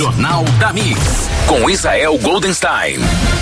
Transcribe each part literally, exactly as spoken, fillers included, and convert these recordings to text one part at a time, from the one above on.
Jornal da Mix, com Israel Goldenstein.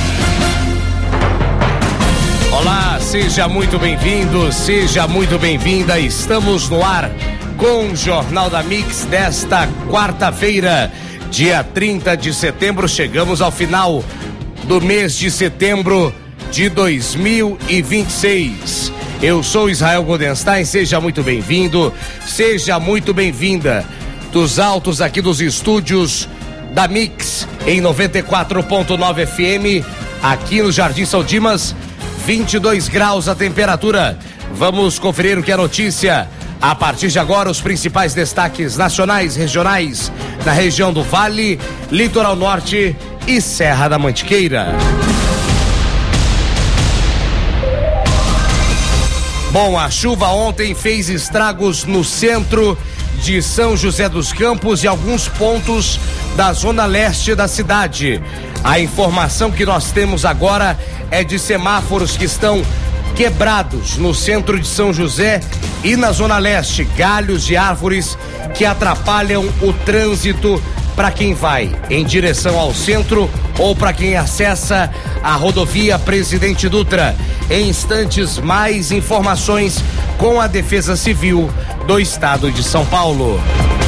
Olá, seja muito bem-vindo, seja muito bem-vinda. Estamos no ar com o Jornal da Mix desta quarta-feira, dia trinta de setembro. Chegamos ao final do mês de setembro de dois mil e vinte e seis. Eu sou Israel Goldenstein, seja muito bem-vindo, seja muito bem-vinda. Dos altos aqui dos estúdios da Mix em noventa e quatro ponto nove F M, aqui no Jardim São Dimas, vinte e dois graus a temperatura. Vamos conferir o que é notícia. A partir de agora, os principais destaques nacionais, regionais, na região do Vale, Litoral Norte e Serra da Mantiqueira. Bom, a chuva ontem fez estragos no centro de São José dos Campos e alguns pontos da zona leste da cidade. A informação que nós temos agora é de semáforos que estão quebrados no centro de São José e na zona leste, galhos de árvores que atrapalham o trânsito para quem vai em direção ao centro ou para quem acessa a rodovia Presidente Dutra. Em instantes, mais informações com a Defesa Civil do Estado de São Paulo.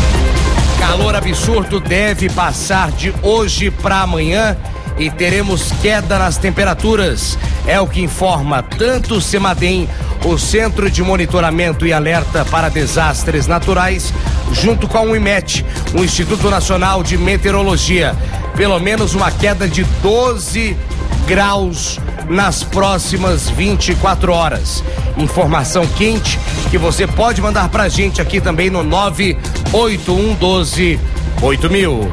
Calor absurdo deve passar de hoje para amanhã e teremos queda nas temperaturas. É o que informa tanto o CEMADEM, o Centro de Monitoramento e Alerta para Desastres Naturais, junto com o IMET, o Instituto Nacional de Meteorologia. Pelo menos uma queda de doze graus nas próximas vinte e quatro horas. Informação quente que você pode mandar pra gente aqui também no nove oito um um dois oito mil.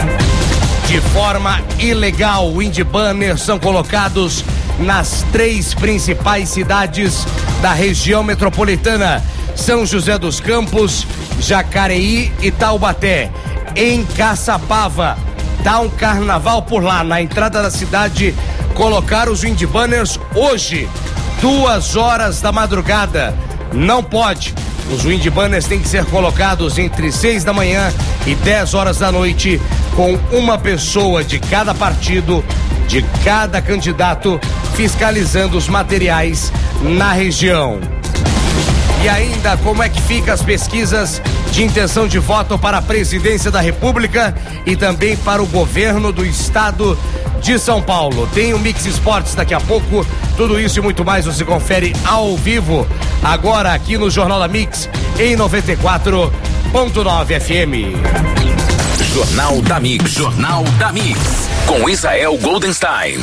De forma ilegal, wind banners são colocados nas três principais cidades da região metropolitana: São José dos Campos, Jacareí e Taubaté. Em Caçapava, tá um carnaval por lá. Na entrada da cidade, colocar os wind banners hoje, duas horas da madrugada. Não pode. Os wind banners têm que ser colocados entre seis da manhã e dez horas da noite, com uma pessoa de cada partido, de cada candidato, fiscalizando os materiais na região. E ainda, como é que fica as pesquisas de intenção de voto para a presidência da República e também para o governo do estado de São Paulo? Tem o Mix Esportes daqui a pouco. Tudo isso e muito mais você confere ao vivo agora aqui no Jornal da Mix em noventa e quatro ponto nove F M. Jornal da Mix, Jornal da Mix, com Israel Goldenstein.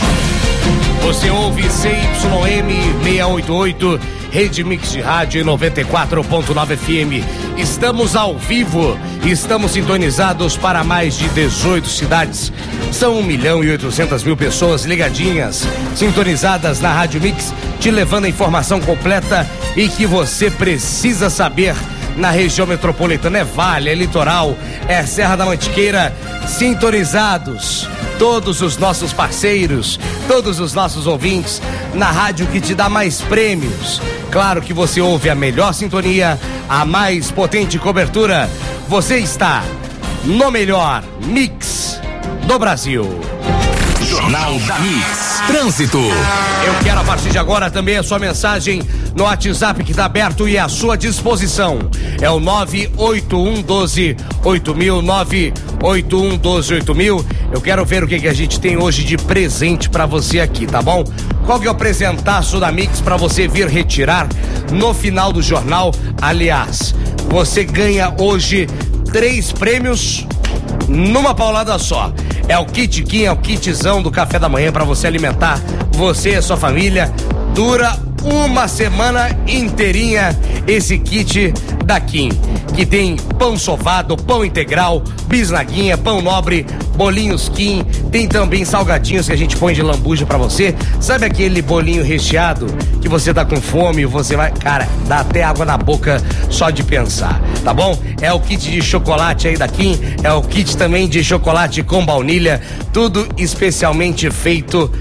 Você ouve C Y M seiscentos e oitenta e oito, Rede Mix de Rádio em noventa e quatro ponto nove F M. Estamos ao vivo, estamos sintonizados para mais de dezoito cidades. São um milhão e oitocentas mil pessoas ligadinhas, sintonizadas na Rádio Mix, te levando a informação completa e que você precisa saber na região metropolitana. É Vale, é Litoral, é Serra da Mantiqueira, sintonizados. Todos os nossos parceiros, todos os nossos ouvintes, na rádio que te dá mais prêmios. Claro que você ouve a melhor sintonia, a mais potente cobertura. Você está no melhor Mix do Brasil. Jornal da Mix. Trânsito. Eu quero a partir de agora também a sua mensagem no WhatsApp que está aberto e à sua disposição. É o nove oito um um dois oito mil, nove oito um um dois oito mil. Eu quero ver o que, que a gente tem hoje de presente pra você aqui, tá bom? Qual que é o presentaço da Mix pra você vir retirar no final do jornal? Aliás, você ganha hoje três prêmios numa paulada só. É o kit Kim, é o kitzão do café da manhã pra você alimentar você e a sua família. Dura uma semana inteirinha esse kit da Kim, que tem pão sovado, pão integral, bisnaguinha, pão nobre, bolinhos Kim, tem também salgadinhos que a gente põe de lambuja pra você. Sabe aquele bolinho recheado que você tá com fome, você vai, cara, dá até água na boca só de pensar, tá bom? É o kit de chocolate aí da Kim, é o kit também de chocolate com baunilha, tudo especialmente feito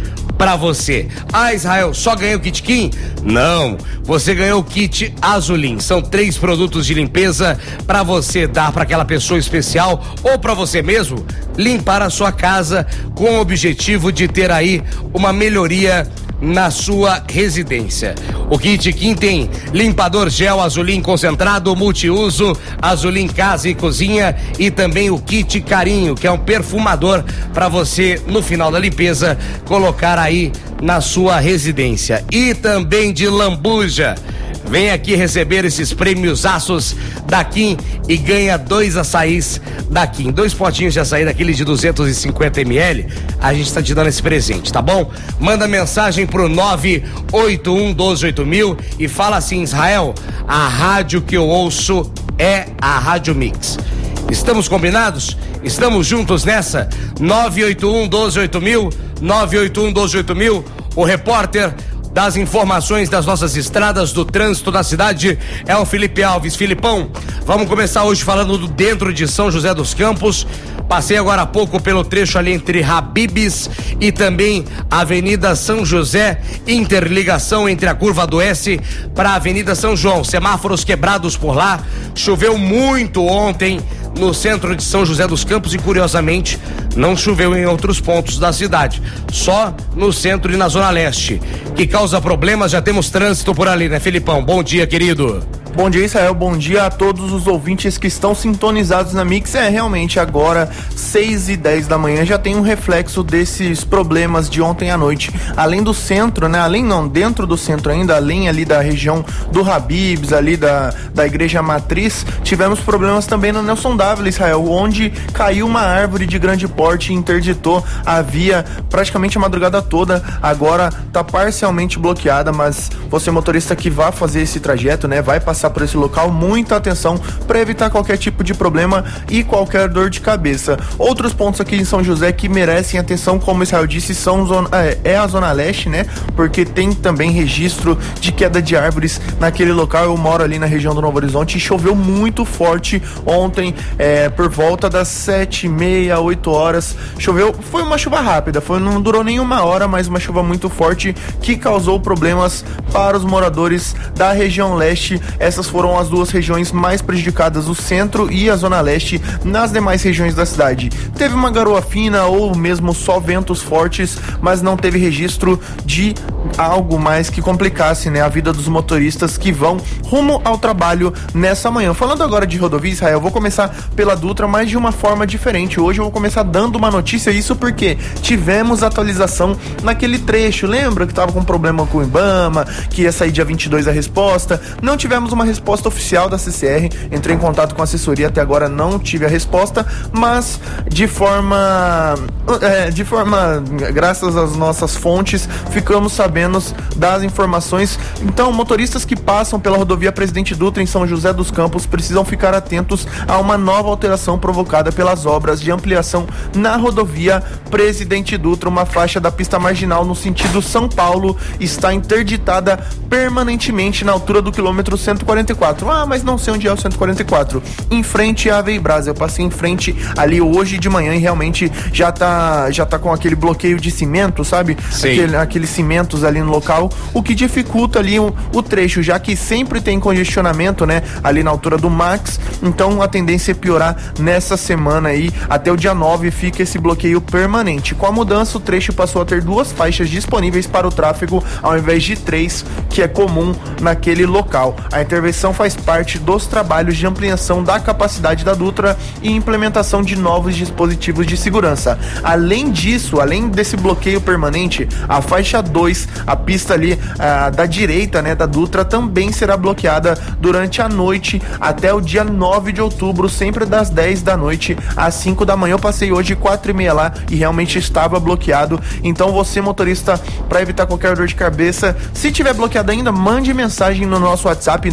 pra você. Ah, Israel, só ganhei o Kit Kim? Não, você ganhou o Kit Azulim. São três produtos de limpeza pra você dar pra aquela pessoa especial ou pra você mesmo limpar a sua casa com o objetivo de ter aí uma melhoria na sua residência. O Kit Kim tem limpador gel Azulim concentrado, multiuso, Azulim casa e cozinha, e também o Kit Carinho, que é um perfumador para você, no final da limpeza, colocar aí na sua residência. E também de lambuja. Vem aqui receber esses prêmios aços da Kim e ganha dois açaís da Kim. Dois potinhos de açaí daquele de duzentos e cinquenta mililitros. A gente tá te dando esse presente, tá bom? Manda mensagem pro nove oito um um dois oito mil e fala assim: Israel, a rádio que eu ouço é a Rádio Mix. Estamos combinados? Estamos juntos nessa? nove oito um um dois oito mil, nove oito um um dois oito mil. O repórter das informações das nossas estradas, do trânsito na cidade, é o Felipe Alves. Filipão, vamos começar hoje falando do dentro de São José dos Campos. Passei agora há pouco pelo trecho ali entre Habibs e também Avenida São José, interligação entre a curva do S para a Avenida São João, semáforos quebrados por lá. Choveu muito ontem no centro de São José dos Campos e, curiosamente, não choveu em outros pontos da cidade, só no centro e na zona leste, que causa problemas. Já temos trânsito por ali, né, Felipão? Bom dia, querido. Bom dia, Israel, bom dia a todos os ouvintes que estão sintonizados na Mix. É, realmente, agora, seis e dez da manhã, já tem um reflexo desses problemas de ontem à noite. Além do centro, né, além não, dentro do centro ainda, além ali da região do Habibs, ali da, da Igreja Matriz, tivemos problemas também no Nelson Dávila, Israel, onde caiu uma árvore de grande porte e interditou a via praticamente a madrugada toda. Agora tá parcialmente bloqueada, mas você, motorista que vai fazer esse trajeto, né, vai passar por esse local, muita atenção para evitar qualquer tipo de problema e qualquer dor de cabeça. Outros pontos aqui em São José que merecem atenção, como o Israel disse, são zona, é, é a zona leste, né? Porque tem também registro de queda de árvores naquele local. Eu moro ali na região do Novo Horizonte e choveu muito forte ontem, é, por volta das sete e meia, oito horas. Choveu, foi uma chuva rápida, foi, não durou nem uma hora, mas uma chuva muito forte que causou problemas para os moradores da região leste. Essas foram as duas regiões mais prejudicadas, o centro e a zona leste. Nas demais regiões da cidade teve uma garoa fina ou mesmo só ventos fortes, mas não teve registro de algo mais que complicasse, né, a vida dos motoristas que vão rumo ao trabalho nessa manhã. Falando agora de rodovia, Israel, eu vou começar pela Dutra, mas de uma forma diferente. Hoje eu vou começar dando uma notícia, isso porque tivemos atualização naquele trecho. Lembra que tava com problema com o Ibama, que ia sair dia vinte e dois a resposta? Não tivemos uma resposta oficial da C C R, entrei em contato com a assessoria, até agora não tive a resposta, mas de forma é, de forma, graças às nossas fontes, ficamos sabendo das informações. Então, motoristas que passam pela rodovia Presidente Dutra em São José dos Campos precisam ficar atentos a uma nova alteração provocada pelas obras de ampliação na rodovia Presidente Dutra. Uma faixa da pista marginal no sentido São Paulo está interditada permanentemente na altura do quilômetro cento e quarenta e quatro. Ah, mas não sei onde é o cento e quarenta e quatro. Em frente à Veibras. Eu passei em frente ali hoje de manhã e realmente já tá, já tá com aquele bloqueio de cimento, sabe? Aquele, aqueles cimentos ali no local, o que dificulta ali o, o trecho, já que sempre tem congestionamento, né? Ali na altura do Max. Então a tendência é piorar nessa semana aí. Até o dia nove fica esse bloqueio permanente. Com a mudança, o trecho passou a ter duas faixas disponíveis para o tráfego, ao invés de três, que é comum naquele local. A intervenção faz parte dos trabalhos de ampliação da capacidade da Dutra e implementação de novos dispositivos de segurança. Além disso, além desse bloqueio permanente, a faixa dois, a pista ali ah, da direita, né, da Dutra, também será bloqueada durante a noite até o dia nove de outubro, sempre das dez da noite às cinco da manhã. Eu passei hoje quatro e meia lá e realmente estava bloqueado. Então você, motorista, para evitar qualquer dor de cabeça, se tiver bloqueado ainda, mande mensagem no nosso WhatsApp, não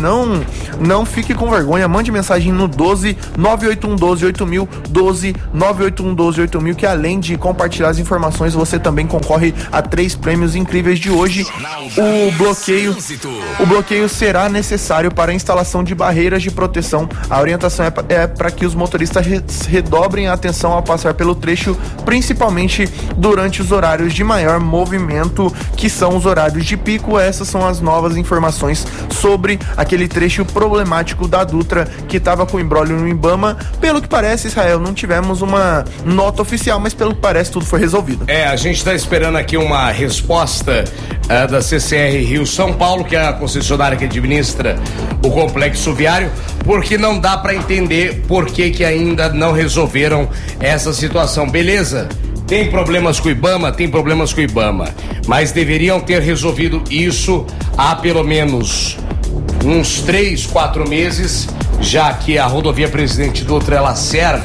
não, não fique com vergonha, mande mensagem no doze nove oito um doze oito mil, doze nove oito um doze oito mil, que além de compartilhar as informações, você também concorre a três prêmios incríveis de hoje. O bloqueio, o bloqueio será necessário para a instalação de barreiras de proteção. A orientação é para que os motoristas re, redobrem a atenção ao passar pelo trecho, principalmente durante os horários de maior movimento, que são os horários de pico. Essas são as novas informações sobre aquele trecho problemático da Dutra que estava com imbróglio no Ibama. Pelo que parece, Israel, não tivemos uma nota oficial, mas pelo que parece tudo foi resolvido. É, a gente está esperando aqui uma resposta uh, da C C R Rio São Paulo, que é a concessionária que administra o complexo viário, porque não dá para entender por que que ainda não resolveram essa situação. Beleza? Tem problemas com o Ibama, tem problemas com o Ibama, mas deveriam ter resolvido isso há pelo menos uns três, quatro meses, já que a rodovia Presidente Dutra, ela serve,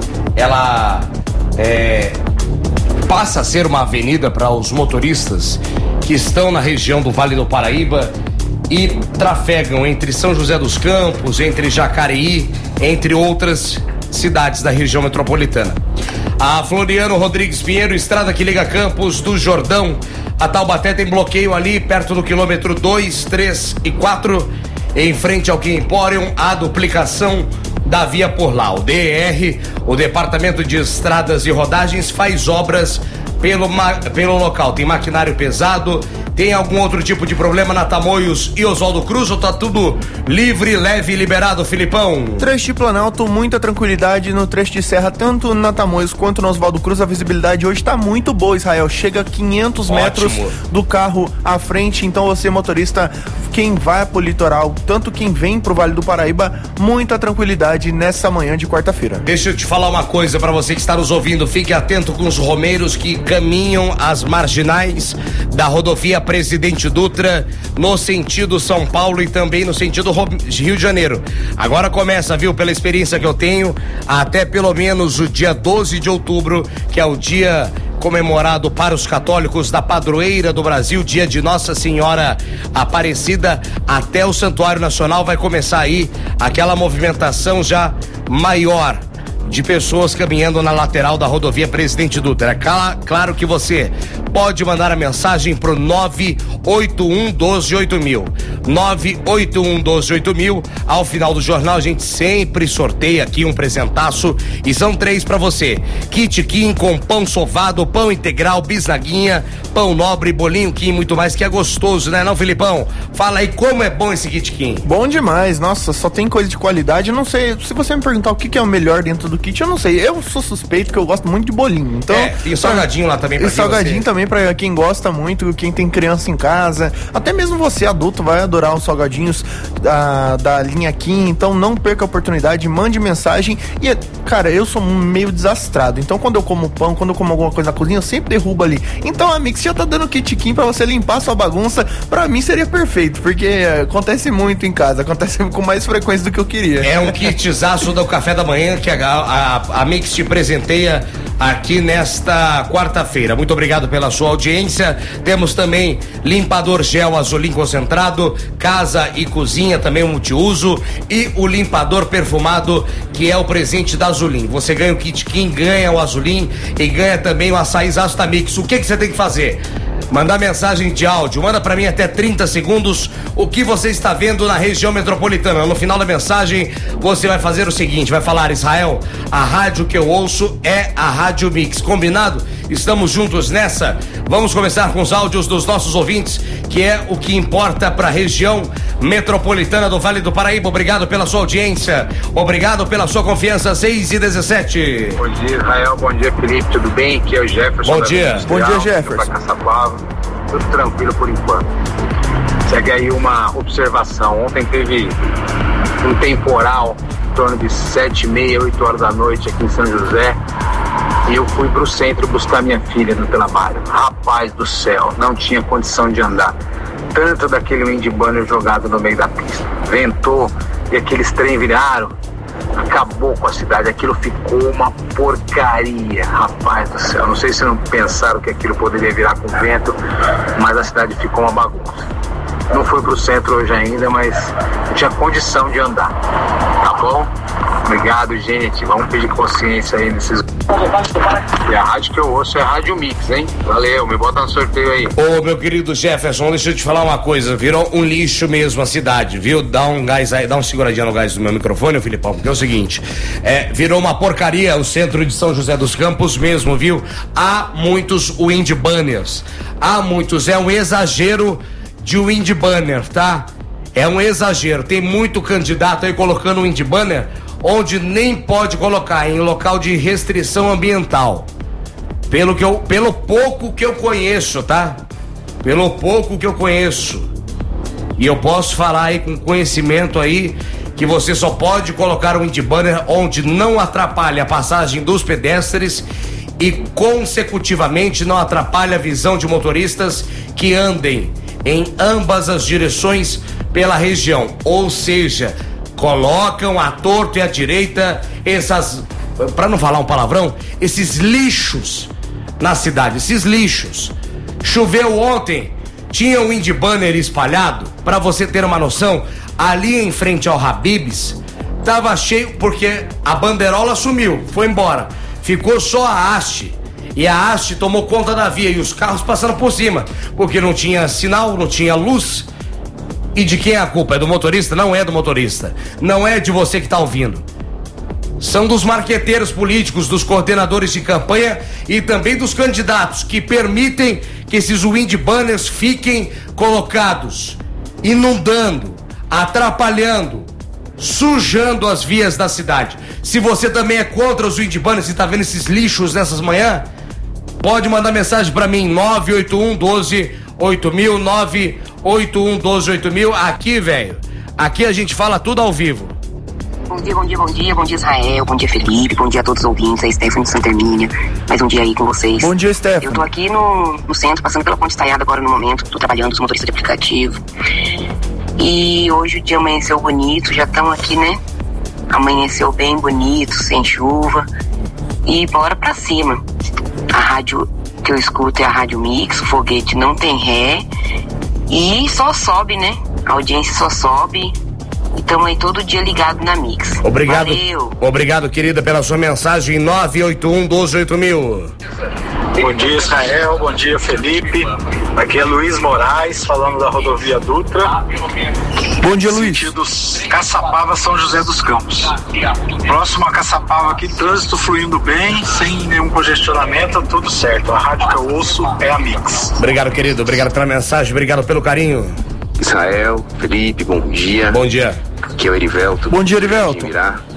ela é, passa a ser uma avenida para os motoristas que estão na região do Vale do Paraíba e trafegam entre São José dos Campos, entre Jacareí, entre outras cidades da região metropolitana. A Floriano Rodrigues Pinheiro, estrada que liga Campos do Jordão a Taubaté, tem bloqueio ali perto do quilômetro dois, três e quatro, em frente ao Kim Emporium, a duplicação da via por lá. O D E R, o Departamento de Estradas e Rodagens, faz obras pelo, pelo local. Tem maquinário pesado, tem algum outro tipo de problema na Tamoios e Oswaldo Cruz, ou tá tudo livre, leve e liberado, Filipão? Trecho de Planalto, muita tranquilidade no trecho de serra, tanto na Tamoios quanto no Oswaldo Cruz. A visibilidade hoje tá muito boa, Israel, chega a quinhentos metros do carro à frente. Então você, motorista, quem vai pro litoral, tanto quem vem pro Vale do Paraíba, muita tranquilidade nessa manhã de quarta-feira. Deixa eu te falar uma coisa para você que está nos ouvindo, fique atento com os romeiros que caminham as marginais da rodovia Presidente Dutra no sentido São Paulo e também no sentido Rio de Janeiro. Agora começa, viu, pela experiência que eu tenho, até pelo menos o dia doze de outubro, que é o dia comemorado para os católicos da padroeira do Brasil, dia de Nossa Senhora Aparecida, até o Santuário Nacional. Vai começar aí aquela movimentação já maior de pessoas caminhando na lateral da rodovia Presidente Dutra. É claro que você pode mandar a mensagem pro nove oito um doze oito mil. nove oito um doze oito mil. Ao final do jornal a gente sempre sorteia aqui um presentaço e são três para você. Kit Kim com pão sovado, pão integral, bisnaguinha, pão nobre, bolinho Kim, muito mais, que é gostoso, né, não, Filipão? Fala aí como é bom esse Kit Kim. Bom demais, nossa, só tem coisa de qualidade. Eu não sei, se você me perguntar o que, que é o melhor dentro do kit, eu não sei. Eu sou suspeito que eu gosto muito de bolinho. Então, é, e o salgadinho lá também pra E salgadinho você... também pra quem gosta muito, quem tem criança em casa. Até mesmo você, adulto, vai adorar os salgadinhos da, da linha Kim. Então não perca a oportunidade, mande mensagem. E, cara, eu sou meio desastrado. Então quando eu como pão, quando eu como alguma coisa na cozinha, eu sempre derrubo ali. Então, amigo, se já tá dando kit Kim pra você limpar a sua bagunça, pra mim seria perfeito. Porque acontece muito em casa, acontece com mais frequência do que eu queria. É um kitzaço do café da manhã que a, a, a Mix te presenteia aqui nesta quarta-feira. Muito obrigado pela sua audiência. Temos também limpador gel Azulim concentrado, casa e cozinha, também um multiuso, e o limpador perfumado, que é o presente da Azulim. Você ganha o Kit Kim, ganha o Azulim e ganha também o açaí Zasta Mix. O que que você tem que fazer? Mandar mensagem de áudio, manda pra mim até trinta segundos o que você está vendo na região metropolitana. No final da mensagem você vai fazer o seguinte, vai falar: Israel, a rádio que eu ouço é a Rádio Mix. Combinado? Estamos juntos nessa? Vamos começar com os áudios dos nossos ouvintes, que é o que importa pra região metropolitana do Vale do Paraíba. Obrigado pela sua audiência, obrigado pela sua confiança. Seis e dezessete. Bom dia, Israel, bom dia, Felipe, tudo bem? Aqui é o Jefferson. Bom dia. Bom dia, Jefferson. Tudo tranquilo por enquanto. Segue aí uma observação. Ontem teve um temporal em torno de sete e meia, oito horas da noite aqui em São José, e eu fui pro centro buscar minha filha no trabalho. Rapaz do céu, não tinha condição de andar. Tanto daquele wind banner jogado no meio da pista. Ventou e aqueles trem viraram. Acabou com a cidade, aquilo ficou uma porcaria, rapaz do céu. Não sei se não pensaram que aquilo poderia virar com vento, mas a cidade ficou uma bagunça. Não fui pro centro hoje ainda, mas não tinha condição de andar. Tá bom? Obrigado, gente. Vamos pedir consciência aí nesses... E a rádio que eu ouço é a Rádio Mix, hein? Valeu, me bota no sorteio aí. Ô, meu querido Jefferson, deixa eu te falar uma coisa. Virou um lixo mesmo a cidade, viu? Dá um gás aí, dá uma seguradinha no gás do meu microfone, Filipão, porque é o seguinte, é, virou uma porcaria o centro de São José dos Campos mesmo, viu? Há muitos wind banners. Há muitos, é um exagero de wind banner, tá? É um exagero. Tem muito candidato aí colocando wind banner onde nem pode colocar, em local de restrição ambiental. Pelo que eu, pelo pouco que eu conheço, tá? Pelo pouco que eu conheço. E eu posso falar aí com conhecimento aí que você só pode colocar um wind banner onde não atrapalha a passagem dos pedestres e consecutivamente não atrapalha a visão de motoristas que andem em ambas as direções pela região. Ou seja, colocam à torto e à direita essas, para não falar um palavrão, esses lixos na cidade, esses lixos. Choveu ontem, tinha um wind banner espalhado, para você ter uma noção, ali em frente ao Habib's, tava cheio porque a bandeirola sumiu, foi embora, ficou só a haste, e a haste tomou conta da via e os carros passando por cima, porque não tinha sinal, não tinha luz. E de quem é a culpa? É do motorista? Não é do motorista. Não é de você que está ouvindo. São dos marqueteiros políticos, dos coordenadores de campanha e também dos candidatos que permitem que esses wind banners fiquem colocados, inundando, atrapalhando, sujando as vias da cidade. Se você também é contra os wind banners e está vendo esses lixos nessas manhãs, pode mandar mensagem para mim, nove oito um, doze, oito mil, nove oito um, doze, oito mil. Aqui, velho, aqui a gente fala tudo ao vivo. Bom dia, bom dia, bom dia, bom dia Israel, bom dia Felipe, bom dia a todos os ouvintes, a Stephanie de Santa Hermínia, mais um dia aí com vocês. Bom dia, Stephanie. Eu tô aqui no, no centro, passando pela Ponte Estaiada agora no momento, tô trabalhando os motoristas de aplicativo. E hoje o dia amanheceu bonito, já estamos aqui, né? Amanheceu bem bonito, sem chuva. E bora pra cima. A rádio que eu escuto é a Rádio Mix, o foguete não tem ré. E só sobe, né? A audiência só sobe. E estamos aí todo dia ligado na Mix. Obrigado. Valeu. Obrigado, querida, pela sua mensagem. nove oito um, doze, oito mil. Bom dia, Israel. Bom dia, Felipe. Aqui é Luiz Moraes, falando da rodovia Dutra. Bom dia, Luiz. Sentido Caçapava, São José dos Campos. Próximo a Caçapava aqui, trânsito fluindo bem, sem nenhum congestionamento, tudo certo. A rádio que eu ouço é a Mix. Obrigado, querido. Obrigado pela mensagem. Obrigado pelo carinho. Israel, Felipe, bom dia. Bom dia. Aqui é o Erivelto. Bom dia, Erivelto.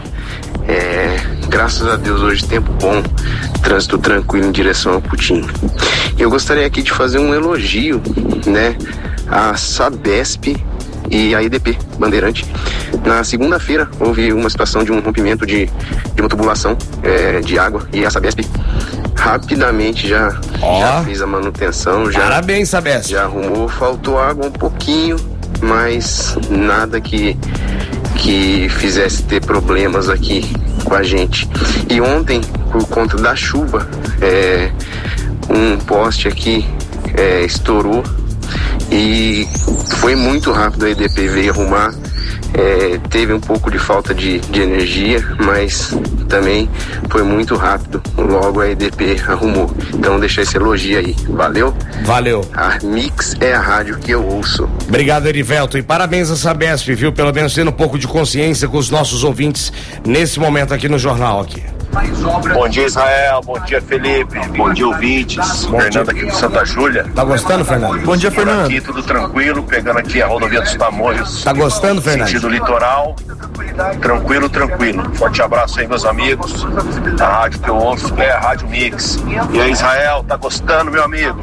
É, graças a Deus hoje tempo bom, trânsito tranquilo em direção ao Putim. Eu gostaria aqui de fazer um elogio, né, à Sabesp e à E D P Bandeirante. Na segunda-feira houve uma situação de um rompimento de, de uma tubulação é, de água e a Sabesp rapidamente já, oh. já fez a manutenção. Já, Parabéns, Sabesp. Já arrumou, faltou água um pouquinho, mas nada que, que fizesse ter problemas aqui com a gente. E ontem, por conta da chuva, é, um poste aqui é, estourou e foi muito rápido. A E D P veio arrumar. É, teve um pouco de falta de, de energia, mas também foi muito rápido. Logo a E D P arrumou. Então deixa esse elogio aí. Valeu? Valeu. A Mix é a rádio que eu ouço. Obrigado, Erivelto. E parabéns a Sabesp, viu? Pelo menos tendo um pouco de consciência com os nossos ouvintes nesse momento aqui no jornal aqui. Bom dia, Israel. Bom dia, Felipe. Bom dia, ouvintes. Bom Fernando dia. aqui de Santa Júlia. Tá gostando, Fernando? Bom dia, Por Fernando. aqui, tudo tranquilo, pegando aqui a rodovia dos Tamoios. Tá gostando, Fernando? Sentido litoral. Tranquilo, tranquilo. Forte abraço aí, meus amigos. A rádio que eu ouço é a Rádio Mix. E aí, Israel, tá gostando, meu amigo?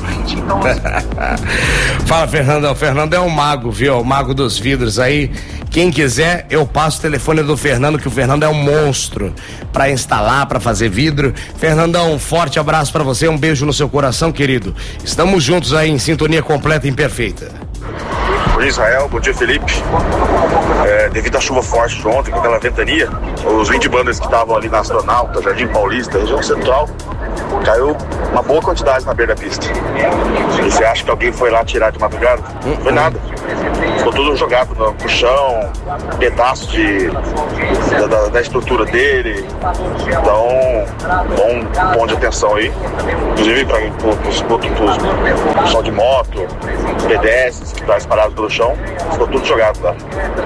Fala, Fernando. O Fernando é um mago, viu? O mago dos vidros aí. Quem quiser, eu passo o telefone do Fernando, que o Fernando é um monstro pra instalar, pra fazer vidro. Fernandão, um forte abraço pra você, um beijo no seu coração, querido. Estamos juntos aí em sintonia completa e imperfeita. Bom dia, Israel. Bom dia, Felipe. É, devido à chuva forte de ontem, com aquela ventania, os wind banners que estavam ali na Astronauta, Jardim Paulista, região central, caiu uma boa quantidade na beira da pista. E você acha que alguém foi lá tirar de madrugada? Não foi nada. Ficou tudo jogado no, no chão, pedaços de, da, da, da estrutura dele. Então, bom ponto de atenção aí. Inclusive para o pessoal de moto, pedestres que estão espalhados pelo chão, ficou tudo jogado lá.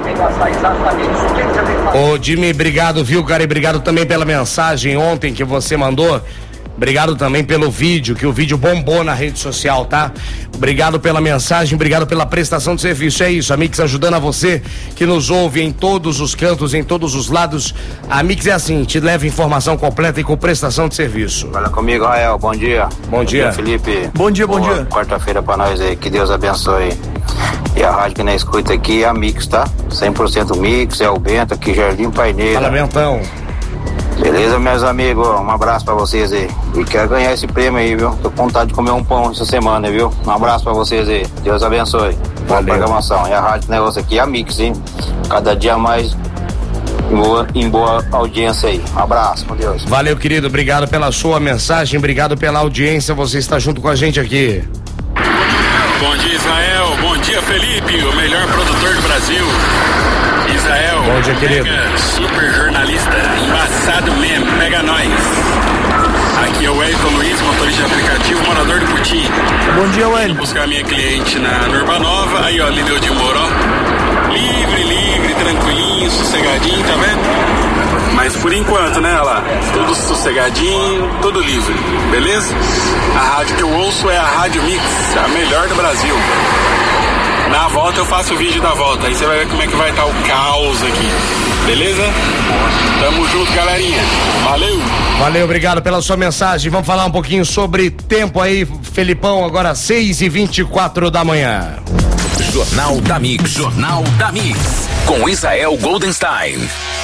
Ô Jimmy, obrigado, viu, cara? E obrigado também pela mensagem ontem que você mandou. Obrigado também pelo vídeo, que o vídeo bombou na rede social, tá? Obrigado pela mensagem, obrigado pela prestação de serviço. É isso, a Mix ajudando a você que nos ouve em todos os cantos, em todos os lados. A Mix é assim, te leva informação completa e com prestação de serviço. Fala comigo, Rael, bom dia. Bom, bom dia. dia, Felipe. Bom dia, bom Boa dia. Quarta-feira pra nós aí, que Deus abençoe. E a rádio que nós escuta aqui é a Mix, tá? cem por cento Mix, é o Bento aqui, Jardim Paineira. Fala, Bentão. Beleza, meus amigos? Um abraço pra vocês aí. E quero ganhar esse prêmio aí, viu? Tô com vontade de comer um pão essa semana, viu? Um abraço pra vocês aí. Deus abençoe. Boa programação. E a rádio negócio aqui é a Mix, hein? Cada dia mais em boa, em boa audiência aí. Um abraço, com Deus. Valeu, querido. Obrigado pela sua mensagem. Obrigado pela audiência. Você está junto com a gente aqui. Bom dia, Israel. Bom dia, Felipe, o melhor produtor do Brasil. Israel. Bom dia, querido. Mega super jornalista, embaçado mesmo, pega nós. Aqui é o Wellington Luiz, motorista de aplicativo, morador do Putim. Bom dia, Wellington. Vou buscar minha cliente na Urbanova, aí ó, ali deu de Moro, ó. Livre, livre, tranquilinho, sossegadinho, tá vendo? Mas por enquanto, né, lá, tudo sossegadinho, tudo livre, beleza? A rádio que eu ouço é a Rádio Mix, a melhor do Brasil. Na volta eu faço o vídeo da volta, aí você vai ver como é que vai estar o caos aqui, beleza? Tamo junto, galerinha. Valeu! Valeu, obrigado pela sua mensagem. Vamos falar um pouquinho sobre tempo aí, Felipão, agora seis e vinte e quatro da manhã. Jornal da Mix, Jornal da Mix, com Israel Goldenstein.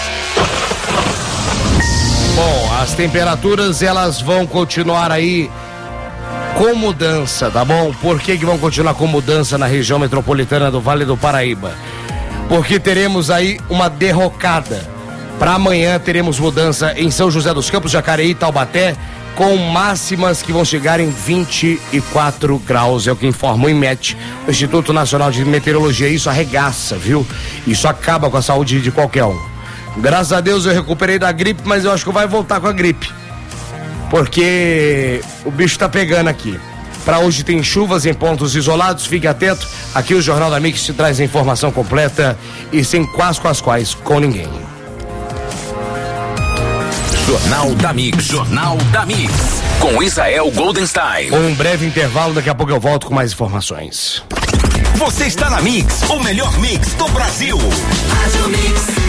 Bom, as temperaturas elas vão continuar aí com mudança, tá bom? Por que que vão continuar com mudança na região metropolitana do Vale do Paraíba? Porque teremos aí uma derrocada. Para amanhã teremos mudança em São José dos Campos, Jacareí, Taubaté, com máximas que vão chegar em vinte e quatro graus, é o que informa o INMET, o Instituto Nacional de Meteorologia. Isso arregaça, viu? Isso acaba com a saúde de qualquer um. Graças a Deus eu recuperei da gripe, mas eu acho que vai voltar com a gripe. Porque o bicho tá pegando aqui. Para hoje tem chuvas em pontos isolados, fique atento. Aqui o Jornal da Mix te traz a informação completa e sem quais com as quais com ninguém. Jornal da Mix, Jornal da Mix, com Israel Goldenstein. Um breve intervalo, daqui a pouco eu volto com mais informações. Você está na Mix, o melhor mix do Brasil. Rádio Mix.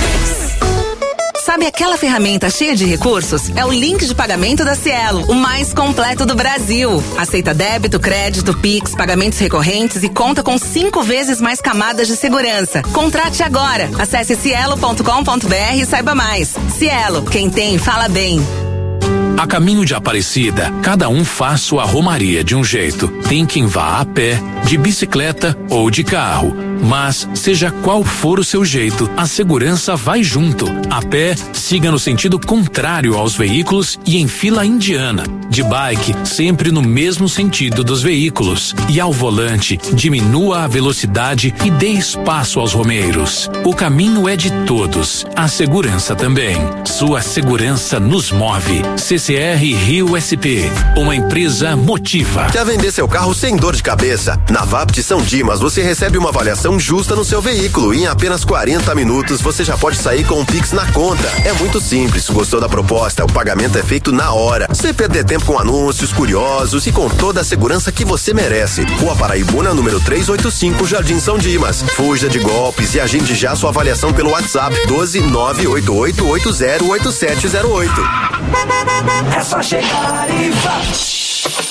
Sabe aquela ferramenta cheia de recursos? É o link de pagamento da Cielo, o mais completo do Brasil. Aceita débito, crédito, Pix, pagamentos recorrentes e conta com cinco vezes mais camadas de segurança. Contrate agora. Acesse cielo ponto com ponto br e saiba mais. Cielo, quem tem, fala bem. A caminho de Aparecida, cada um faz sua romaria de um jeito. Tem quem vá a pé, de bicicleta ou de carro. Mas, seja qual for o seu jeito, a segurança vai junto. A pé, siga no sentido contrário aos veículos e em fila indiana. De bike, sempre no mesmo sentido dos veículos. E ao volante, diminua a velocidade e dê espaço aos romeiros. O caminho é de todos, a segurança também. Sua segurança nos move. C C R Rio S P, uma empresa Motiva. Quer vender seu carro sem dor de cabeça? Na Vapt São Dimas você recebe uma avaliação justa no seu veículo e em apenas quarenta minutos você já pode sair com um Pix na conta. É muito simples. Gostou da proposta? O pagamento é feito na hora. Sem perder tempo com anúncios, curiosos e com toda a segurança que você merece. Rua Paraibuna, número trezentos e oitenta e cinco, Jardim São Dimas. Fuja de golpes e agende já sua avaliação pelo WhatsApp doze nove oito oito oito zero oito sete zero oito. É só chegar e vai. Que rádio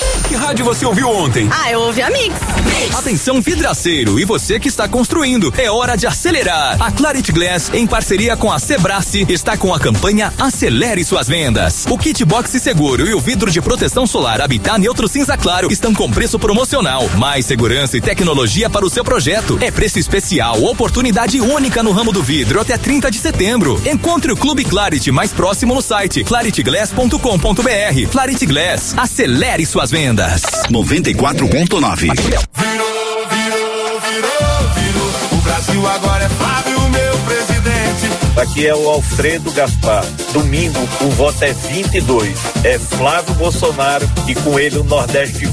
rádio você ouviu ontem? Ah, eu ouvi a Mix. Atenção vidraceiro e você que está construindo, é hora de acelerar. A Clarity Glass, em parceria com a Sebrae, está com a campanha Acelere Suas Vendas. O kit box seguro e o vidro de proteção solar Habitat Neutro Cinza Claro estão com preço promocional. Mais segurança e tecnologia para o seu projeto. É preço especial, oportunidade única no ramo do vidro até trinta de setembro. Encontre o Clube Clarity mais próximo no site clarity glass ponto com ponto b r. Clarity Glass, acelere suas vendas. noventa e quatro ponto nove. Virou, virou, virou, virou. O Brasil agora é Flávio, meu presidente. Aqui é o Alfredo Gaspar. Domingo o voto é vinte e dois. É Flávio Bolsonaro e com ele o Nordeste